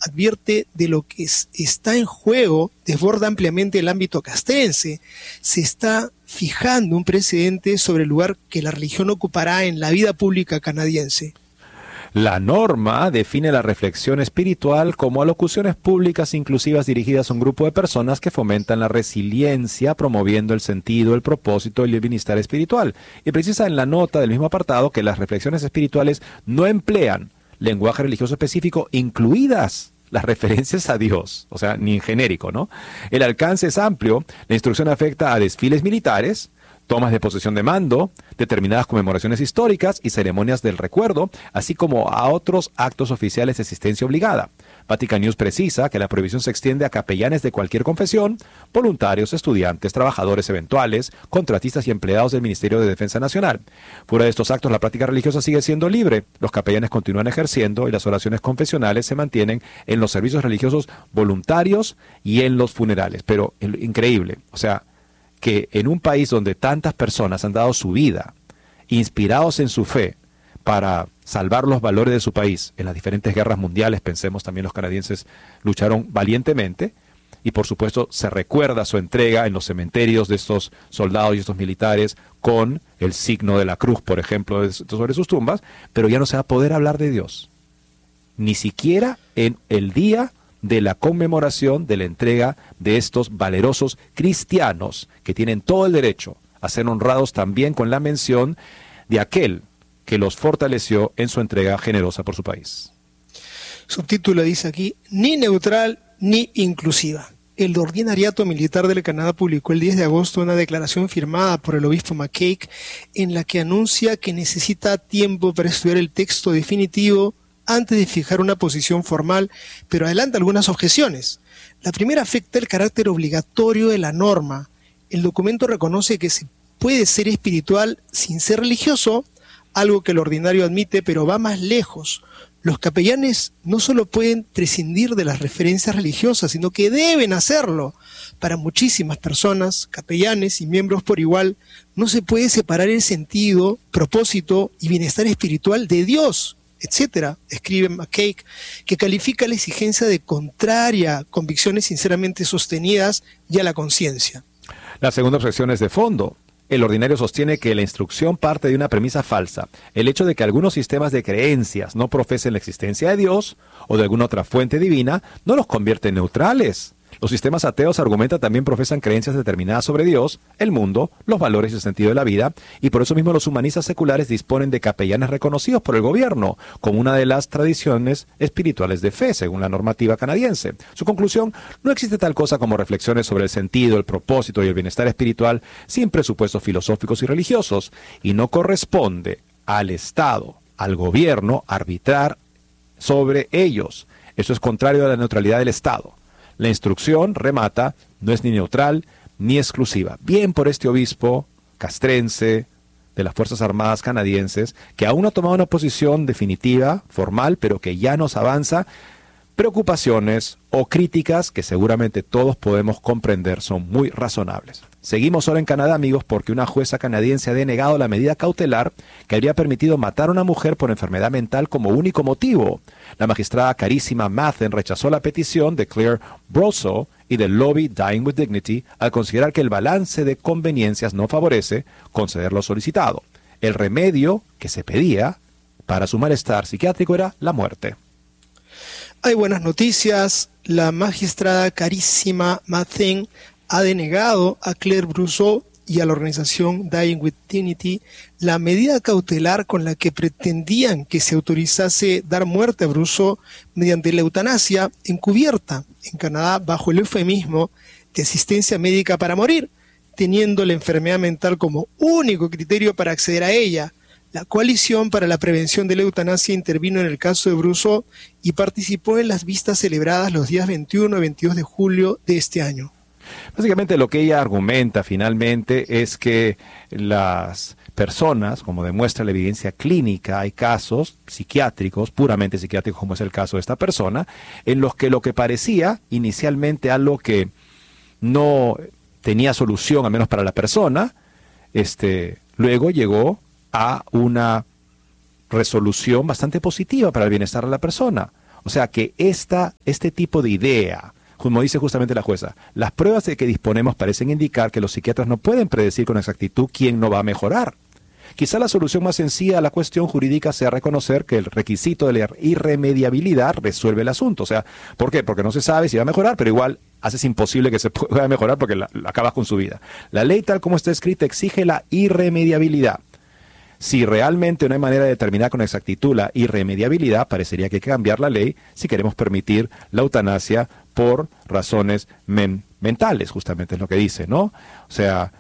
advierte de lo que está en juego, desborda ampliamente el ámbito castrense. Se está fijando un precedente sobre el lugar que la religión ocupará en la vida pública canadiense. La norma define la reflexión espiritual como alocuciones públicas inclusivas dirigidas a un grupo de personas que fomentan la resiliencia, promoviendo el sentido, el propósito y el bienestar espiritual. Y precisa en la nota del mismo apartado que las reflexiones espirituales no emplean lenguaje religioso específico, incluidas las referencias a Dios, o sea, ni en genérico, ¿no? El alcance es amplio, la instrucción afecta a desfiles militares, tomas de posesión de mando, determinadas conmemoraciones históricas y ceremonias del recuerdo, así como a otros actos oficiales de asistencia obligada. Vatican News precisa que la prohibición se extiende a capellanes de cualquier confesión, voluntarios, estudiantes, trabajadores eventuales, contratistas y empleados del Ministerio de Defensa Nacional. Fuera de estos actos, la práctica religiosa sigue siendo libre. Los capellanes continúan ejerciendo y las oraciones confesionales se mantienen en los servicios religiosos voluntarios y en los funerales. Pero increíble, o sea, que en un país donde tantas personas han dado su vida, inspirados en su fe, para salvar los valores de su país en las diferentes guerras mundiales, pensemos también los canadienses lucharon valientemente, y por supuesto se recuerda su entrega en los cementerios de estos soldados y estos militares con el signo de la cruz, por ejemplo, sobre sus tumbas, pero ya no se va a poder hablar de Dios, ni siquiera en el día de la conmemoración de la entrega de estos valerosos cristianos que tienen todo el derecho a ser honrados también con la mención de aquel que los fortaleció en su entrega generosa por su país. Subtítulo dice aquí, ni neutral ni inclusiva. El Ordinariato Militar del Canadá publicó el 10 de agosto una declaración firmada por el obispo McCaig en la que anuncia que necesita tiempo para estudiar el texto definitivo antes de fijar una posición formal, pero adelanta algunas objeciones. La primera afecta el carácter obligatorio de la norma. El documento reconoce que se puede ser espiritual sin ser religioso, algo que el ordinario admite, pero va más lejos. Los capellanes no solo pueden prescindir de las referencias religiosas, sino que deben hacerlo. Para muchísimas personas, capellanes y miembros por igual, no se puede separar el sentido, propósito y bienestar espiritual de Dios, etcétera, escribe McCaig, que califica la exigencia de contraria a convicciones sinceramente sostenidas y a la conciencia. La segunda objeción es de fondo. El ordinario sostiene que la instrucción parte de una premisa falsa, el hecho de que algunos sistemas de creencias no profesen la existencia de Dios o de alguna otra fuente divina, no los convierte en neutrales. Los sistemas ateos, argumenta, también profesan creencias determinadas sobre Dios, el mundo, los valores y el sentido de la vida, y por eso mismo los humanistas seculares disponen de capellanes reconocidos por el gobierno, como una de las tradiciones espirituales de fe, según la normativa canadiense. Su conclusión, no existe tal cosa como reflexiones sobre el sentido, el propósito y el bienestar espiritual sin presupuestos filosóficos y religiosos, y no corresponde al Estado, al gobierno, arbitrar sobre ellos. Eso es contrario a la neutralidad del Estado. La instrucción, remata, no es ni neutral ni exclusiva. Bien por este obispo castrense de las Fuerzas Armadas canadienses, que aún no ha tomado una posición definitiva, formal, pero que ya nos avanza preocupaciones o críticas que seguramente todos podemos comprender son muy razonables. Seguimos ahora en Canadá, amigos, porque una jueza canadiense ha denegado la medida cautelar que habría permitido matar a una mujer por enfermedad mental como único motivo. La magistrada Carissima Mathen rechazó la petición de Claire Broso y del lobby Dying with Dignity al considerar que el balance de conveniencias no favorece conceder lo solicitado. El remedio que se pedía para su malestar psiquiátrico era la muerte. Hay buenas noticias. La magistrada Carissima Mathen ha denegado a Claire Brousseau y a la organización Dying with Dignity la medida cautelar con la que pretendían que se autorizase dar muerte a Brousseau mediante la eutanasia encubierta en Canadá bajo el eufemismo de asistencia médica para morir, teniendo la enfermedad mental como único criterio para acceder a ella. La Coalición para la Prevención de la Eutanasia intervino en el caso de Brousseau y participó en las vistas celebradas los días 21 y 22 de julio de este año. Básicamente lo que ella argumenta finalmente es que las personas, como demuestra la evidencia clínica, hay casos psiquiátricos, puramente psiquiátricos como es el caso de esta persona, en los que lo que parecía inicialmente algo que no tenía solución, al menos para la persona, luego llegó a una resolución bastante positiva para el bienestar de la persona. O O sea que este tipo de idea, como dice justamente la jueza, las pruebas de que disponemos parecen indicar que los psiquiatras no pueden predecir con exactitud quién no va a mejorar. Quizá la solución más sencilla a la cuestión jurídica sea reconocer que el requisito de la irremediabilidad resuelve el asunto. O sea, ¿por qué? Porque no se sabe si va a mejorar, pero igual haces imposible que se pueda mejorar porque acabas con su vida. La ley tal como está escrita exige la irremediabilidad. Si realmente no hay manera de determinar con exactitud la irremediabilidad, parecería que hay que cambiar la ley si queremos permitir la eutanasia por razones mentales, justamente es lo que dice, ¿no? O sea,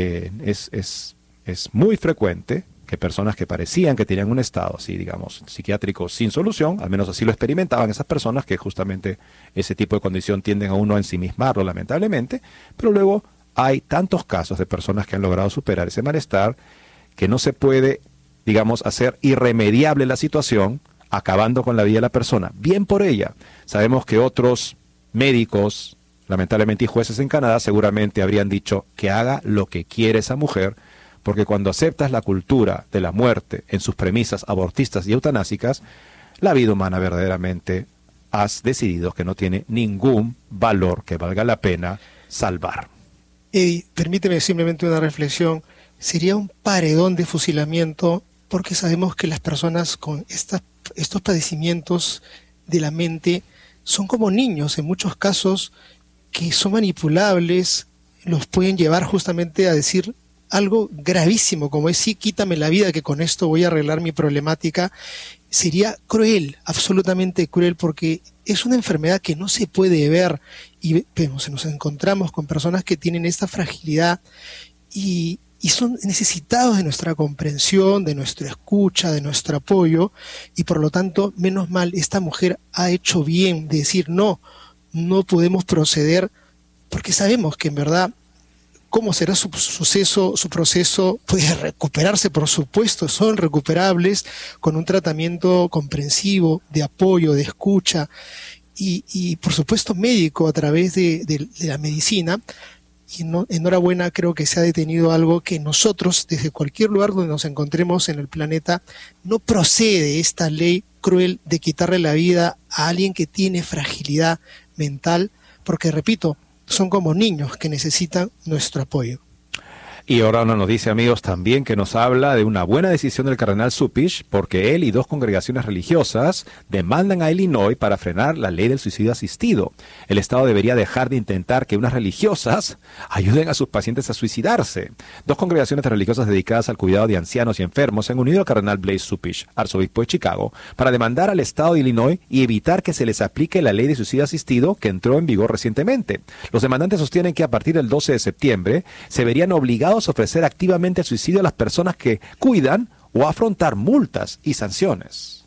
es muy frecuente que personas que parecían que tenían un estado así, digamos, psiquiátrico sin solución, al menos así lo experimentaban esas personas, que justamente ese tipo de condición tienden a uno a ensimismarlo, lamentablemente, pero luego hay tantos casos de personas que han logrado superar ese malestar que no se puede, digamos, hacer irremediable la situación, acabando con la vida de la persona. Bien por ella. Sabemos que otros médicos, lamentablemente, y jueces en Canadá seguramente habrían dicho que haga lo que quiere esa mujer, porque cuando aceptas la cultura de la muerte en sus premisas abortistas y eutanásicas, la vida humana verdaderamente has decidido que no tiene ningún valor que valga la pena salvar. Eddie, permíteme simplemente una reflexión. Sería un paredón de fusilamiento, porque sabemos que las personas con estos padecimientos de la mente son como niños en muchos casos, que son manipulables, los pueden llevar justamente a decir algo gravísimo, como es: sí, quítame la vida, que con esto voy a arreglar mi problemática. Sería cruel, absolutamente cruel, porque es una enfermedad que no se puede ver, y nos encontramos con personas que tienen esta fragilidad y son necesitados de nuestra comprensión, de nuestra escucha, de nuestro apoyo, y por lo tanto, menos mal, esta mujer ha hecho bien de decir no podemos proceder, porque sabemos que en verdad, ¿cómo será su proceso? Puede recuperarse, por supuesto, son recuperables con un tratamiento comprensivo, de apoyo, de escucha, y por supuesto médico a través de la medicina. Y enhorabuena, creo que se ha detenido algo que nosotros, desde cualquier lugar donde nos encontremos en el planeta, no procede esta ley cruel de quitarle la vida a alguien que tiene fragilidad mental, porque, repito, son como niños que necesitan nuestro apoyo. Y ahora nos dice, amigos, también que nos habla de una buena decisión del cardenal Cupich, porque él y dos congregaciones religiosas demandan a Illinois para frenar la ley del suicidio asistido. El Estado debería dejar de intentar que unas religiosas ayuden a sus pacientes a suicidarse. Dos congregaciones religiosas dedicadas al cuidado de ancianos y enfermos se han unido al cardenal Blaise Cupich, arzobispo de Chicago, para demandar al Estado de Illinois y evitar que se les aplique la ley de suicidio asistido que entró en vigor recientemente. Los demandantes sostienen que a partir del 12 de septiembre se verían obligados a ofrecer activamente el suicidio a las personas que cuidan o a afrontar multas y sanciones.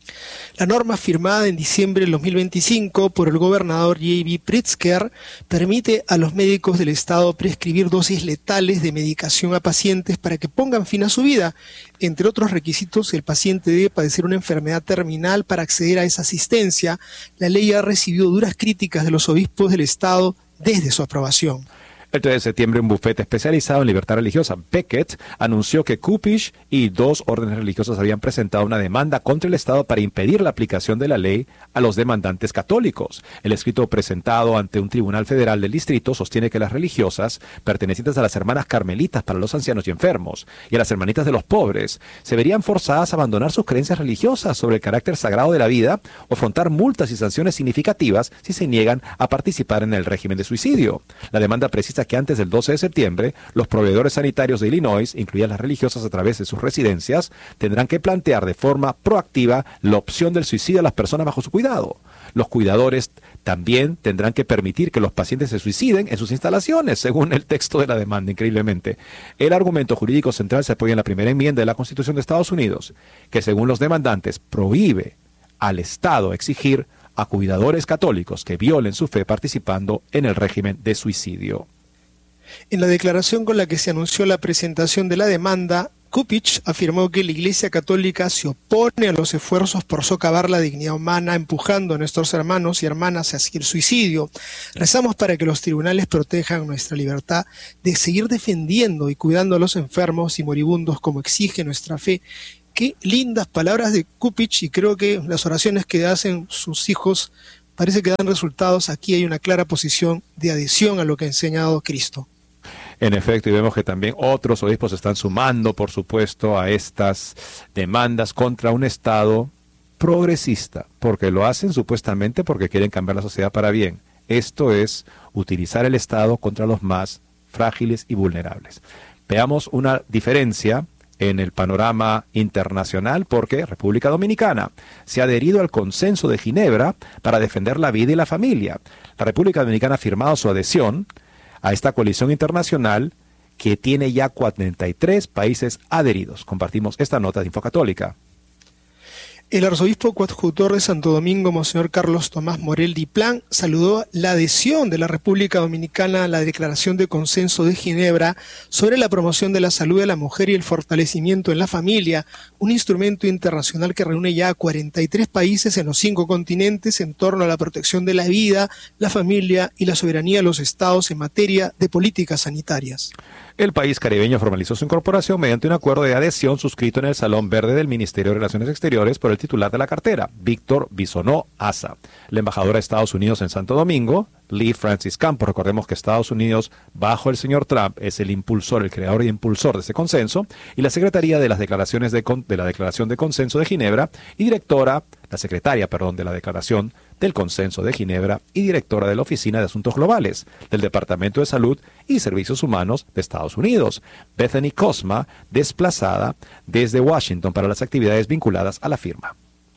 La norma firmada en diciembre del 2025 por el gobernador J.B. Pritzker permite a los médicos del Estado prescribir dosis letales de medicación a pacientes para que pongan fin a su vida. Entre otros requisitos, el paciente debe padecer una enfermedad terminal para acceder a esa asistencia. La ley ha recibido duras críticas de los obispos del Estado desde su aprobación. El 3 de septiembre, un bufete especializado en libertad religiosa, Becket, anunció que Cupich y dos órdenes religiosas habían presentado una demanda contra el Estado para impedir la aplicación de la ley a los demandantes católicos. El escrito presentado ante un tribunal federal del distrito sostiene que las religiosas, pertenecientes a las hermanas carmelitas para los ancianos y enfermos y a las hermanitas de los pobres, se verían forzadas a abandonar sus creencias religiosas sobre el carácter sagrado de la vida o afrontar multas y sanciones significativas si se niegan a participar en el régimen de suicidio. La demanda precisa que antes del 12 de septiembre, los proveedores sanitarios de Illinois, incluidas las religiosas a través de sus residencias, tendrán que plantear de forma proactiva la opción del suicidio a las personas bajo su cuidado. Los cuidadores también tendrán que permitir que los pacientes se suiciden en sus instalaciones, según el texto de la demanda, increíblemente. El argumento jurídico central se apoya en la primera enmienda de la Constitución de Estados Unidos, que según los demandantes prohíbe al Estado exigir a cuidadores católicos que violen su fe participando en el régimen de suicidio. En la declaración con la que se anunció la presentación de la demanda, Cupich afirmó que la Iglesia Católica se opone a los esfuerzos por socavar la dignidad humana, empujando a nuestros hermanos y hermanas hacia el suicidio. Rezamos para que los tribunales protejan nuestra libertad de seguir defendiendo y cuidando a los enfermos y moribundos como exige nuestra fe. Qué lindas palabras de Cupich, y creo que las oraciones que hacen sus hijos parece que dan resultados. Aquí hay una clara posición de adhesión a lo que ha enseñado Cristo. En efecto, y vemos que también otros obispos están sumando, por supuesto, a estas demandas contra un Estado progresista, porque lo hacen supuestamente porque quieren cambiar la sociedad para bien. Esto es utilizar el Estado contra los más frágiles y vulnerables. Veamos una diferencia en el panorama internacional, porque República Dominicana se ha adherido al Consenso de Ginebra para defender la vida y la familia. La República Dominicana ha firmado su adhesión a esta coalición internacional que tiene ya 43 países adheridos. Compartimos esta nota de Infocatólica. El arzobispo coadjutor de Santo Domingo, Monseñor Carlos Tomás Morel Diplán, saludó la adhesión de la República Dominicana a la Declaración de Consenso de Ginebra sobre la promoción de la salud de la mujer y el fortalecimiento en la familia, un instrumento internacional que reúne ya a 43 países en los 5 continentes en torno a la protección de la vida, la familia y la soberanía de los estados en materia de políticas sanitarias. El país caribeño formalizó su incorporación mediante un acuerdo de adhesión suscrito en el Salón Verde del Ministerio de Relaciones Exteriores por el titular de la cartera, Víctor Bisonó Asa. La embajadora de Estados Unidos en Santo Domingo, Lee Francis Campos, recordemos que Estados Unidos, bajo el señor Trump, es el impulsor, el creador y impulsor de ese consenso, y la Secretaría de las Declaraciones de la Declaración de Consenso de Ginebra y la secretaria de la Declaración del Consenso de Ginebra y directora de la Oficina de Asuntos Globales del Departamento de Salud y Servicios Humanos de Estados Unidos, Bethany Cosma, desplazada desde Washington para las actividades vinculadas a la firma.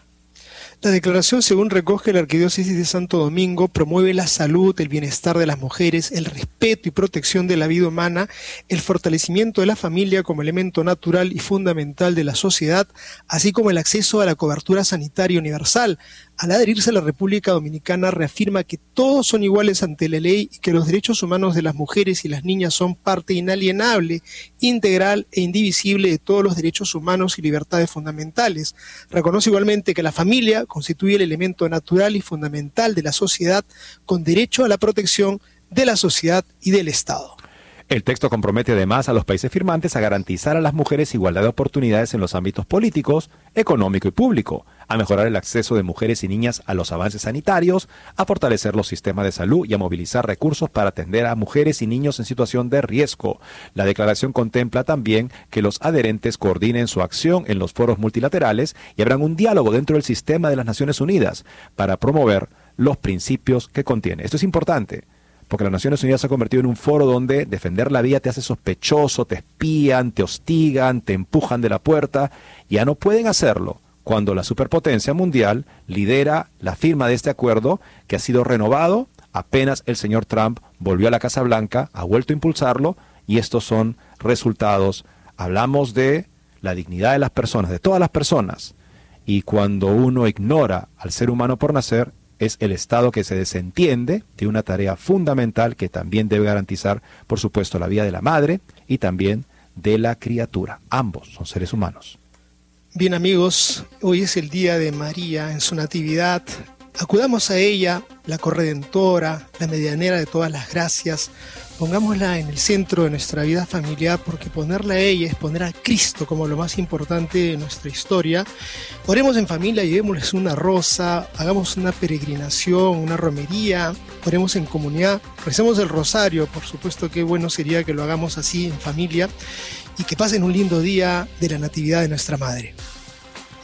La declaración, según recoge la Arquidiócesis de Santo Domingo, promueve la salud, el bienestar de las mujeres, el respeto y protección de la vida humana, el fortalecimiento de la familia como elemento natural y fundamental de la sociedad, así como el acceso a la cobertura sanitaria universal. Al adherirse a la República Dominicana, reafirma que todos son iguales ante la ley y que los derechos humanos de las mujeres y las niñas son parte inalienable, integral e indivisible de todos los derechos humanos y libertades fundamentales. Reconoce igualmente que la familia constituye el elemento natural y fundamental de la sociedad, con derecho a la protección de la sociedad y del Estado. El texto compromete además a los países firmantes a garantizar a las mujeres igualdad de oportunidades en los ámbitos políticos, económico y público, a mejorar el acceso de mujeres y niñas a los avances sanitarios, a fortalecer los sistemas de salud y a movilizar recursos para atender a mujeres y niños en situación de riesgo. La declaración contempla también que los adherentes coordinen su acción en los foros multilaterales y abran un diálogo dentro del sistema de las Naciones Unidas para promover los principios que contiene. Esto es importante, porque las Naciones Unidas se ha convertido en un foro donde defender la vida te hace sospechoso, te espían, te hostigan, te empujan de la puerta. Ya no pueden hacerlo cuando la superpotencia mundial lidera la firma de este acuerdo, que ha sido renovado apenas el señor Trump volvió a la Casa Blanca, ha vuelto a impulsarlo, y estos son resultados. Hablamos de la dignidad de las personas, de todas las personas, y cuando uno ignora al ser humano por nacer, es el Estado que se desentiende de una tarea fundamental que también debe garantizar, por supuesto, la vida de la madre y también de la criatura. Ambos son seres humanos. Bien, amigos, hoy es el día de María en su natividad. Acudamos a ella, la corredentora, la medianera de todas las gracias. Pongámosla en el centro de nuestra vida familiar, porque ponerla a ella es poner a Cristo como lo más importante de nuestra historia. Oremos en familia, llevémosles una rosa, hagamos una peregrinación, una romería, oremos en comunidad, recemos el rosario, por supuesto que bueno sería que lo hagamos así en familia, y que pasen un lindo día de la Natividad de nuestra Madre.